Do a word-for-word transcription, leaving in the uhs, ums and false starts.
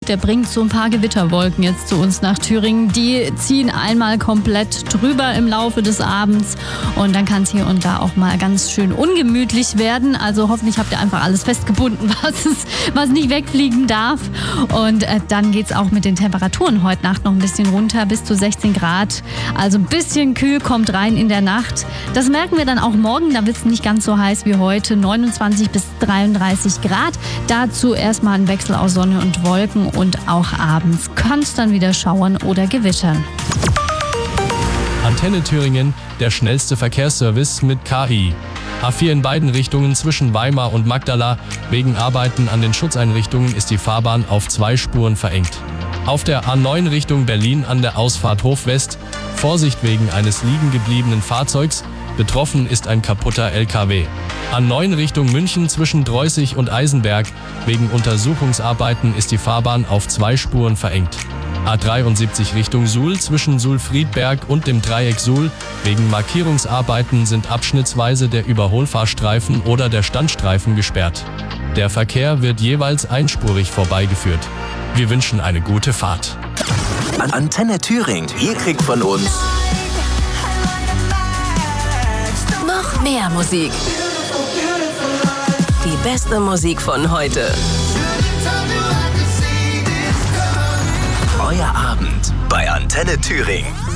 der bringt so ein paar Gewitterwolken jetzt zu uns nach Thüringen. Die ziehen einmal komplett drüber im Laufe des Abends und dann kann es hier und da auch mal ganz schön ungemütlich werden. Also hoffentlich habt ihr einfach alles festgebunden, was, es, was nicht wegfliegen darf. Und äh, dann geht es auch mit den Temperaturen heute Nacht noch ein bisschen runter, bis zu sechzehn Grad. Also ein bisschen kühl kommt rein in der Nacht. Das merken wir dann auch morgen, da wird es nicht ganz so heiß wie heute. neunundzwanzig bis dreiunddreißig Grad. Dazu erstmal ein Wechsel aus Sonne und Wolken und auch abends kann es dann wieder schauern oder gewittern. Antenne Thüringen, der schnellste Verkehrsservice mit K I. A vier in beiden Richtungen zwischen Weimar und Magdala. Wegen Arbeiten an den Schutzeinrichtungen ist die Fahrbahn auf zwei Spuren verengt. Auf der A neun Richtung Berlin an der Ausfahrt Hofwest. Vorsicht wegen eines liegen gebliebenen Fahrzeugs. Betroffen ist ein kaputter L K W. A neun Richtung München zwischen Dreußig und Eisenberg. Wegen Untersuchungsarbeiten ist die Fahrbahn auf zwei Spuren verengt. A dreiundsiebzig Richtung Suhl zwischen Suhl-Friedberg und dem Dreieck Suhl. Wegen Markierungsarbeiten sind abschnittsweise der Überholfahrstreifen oder der Standstreifen gesperrt. Der Verkehr wird jeweils einspurig vorbeigeführt. Wir wünschen eine gute Fahrt. Antenne Thüringen, ihr kriegt von uns noch mehr Musik. Die beste Musik von heute. Euer Abend bei Antenne Thüringen.